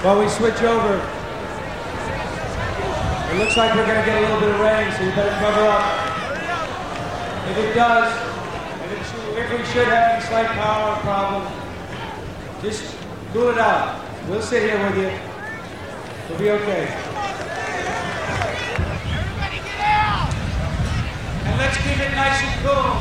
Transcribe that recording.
While we switch over, it looks like we're going to get a little bit of rain, so you better cover up. If it does, if we should have any slight power problem, just cool it out. We'll sit here with you. We'll be okay. Everybody get out! And let's keep it nice and cool.